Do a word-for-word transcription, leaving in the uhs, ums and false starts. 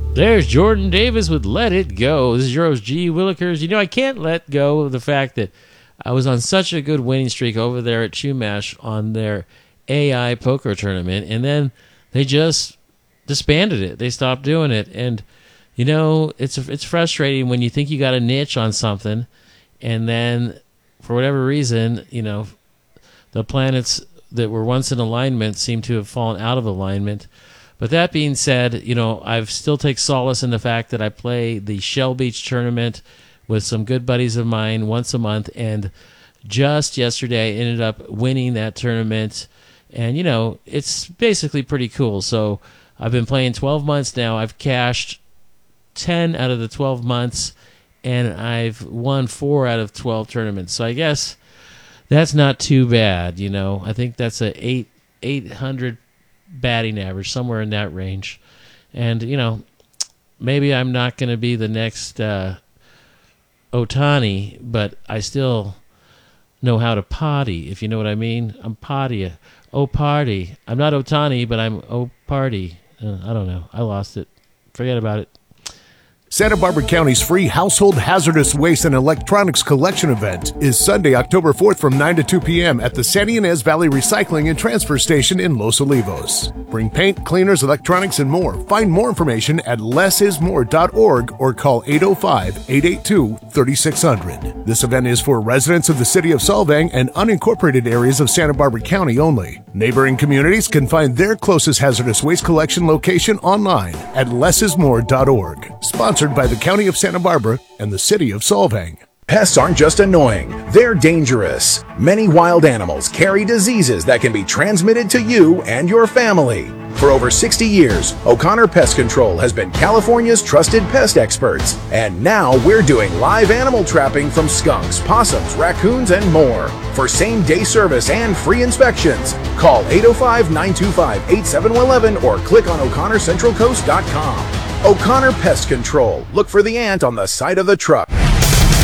There's Jordan Davis with Let It Go. This is your host, G. Willikers. You know, I can't let go of the fact that I was on such a good winning streak over there at Chumash on their A I poker tournament, and then they just disbanded it. They stopped doing it. And, you know, it's it's frustrating when you think you got a niche on something, and then for whatever reason, you know, the planets that were once in alignment seem to have fallen out of alignment. But that being said, you know, I still take solace in the fact that I play the Shell Beach tournament with some good buddies of mine once a month, and just yesterday I ended up winning that tournament. And, you know, it's basically pretty cool. So I've been playing twelve months now. I've cashed ten out of the twelve months, and I've won four out of twelve tournaments. So I guess that's not too bad, you know. I think that's a eight eight hundred batting average, somewhere in that range. And, you know, maybe I'm not going to be the next uh, Ohtani, but I still know how to potty, if you know what I mean. I'm potty. Oh, party. I'm not Ohtani, but I'm oh, party. Uh, I don't know. I lost it. Forget about it. Santa Barbara County's free Household Hazardous Waste and Electronics Collection event is Sunday, October fourth from nine to two p.m. at the Santa Ynez Valley Recycling and Transfer Station in Los Olivos. Bring paint, cleaners, electronics, and more. Find more information at less is more dot org or call eight oh five, eight eight two, three six zero zero. This event is for residents of the city of Solvang and unincorporated areas of Santa Barbara County only. Neighboring communities can find their closest hazardous waste collection location online at less is more dot org. Sponsored by the County of Santa Barbara and the City of Solvang. Pests aren't just annoying, they're dangerous. Many wild animals carry diseases that can be transmitted to you and your family. For over sixty years, O'Connor Pest Control has been California's trusted pest experts. And now we're doing live animal trapping from skunks, possums, raccoons, and more. For same-day service and free inspections, call eight oh five, nine two five, eight seven one one or click on O'Connor Central Coast dot com. O'Connor Pest Control. Look for the ant on the side of the truck.